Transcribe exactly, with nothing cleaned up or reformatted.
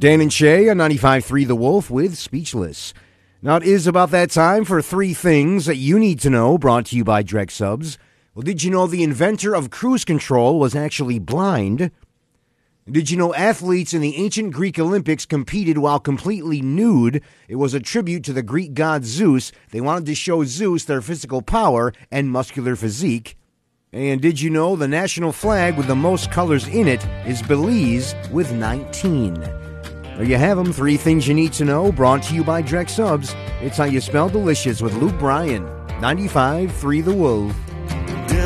Dan and Shay on ninety-five point three The Wolf with Speechless. Now it is about that time for three things that you need to know, brought to you by Drex Subs. Well, did you know the inventor of cruise control was actually blind? Did you know athletes in the ancient Greek Olympics competed while completely nude? It was a tribute to the Greek god Zeus. They wanted to show Zeus their physical power and muscular physique. And did you know the national flag with the most colors in it is Belize with nineteen? There you have them, three things you need to know, brought to you by Drex Subs. It's how you spell delicious with Luke Bryan, ninety-five point three The Wolf.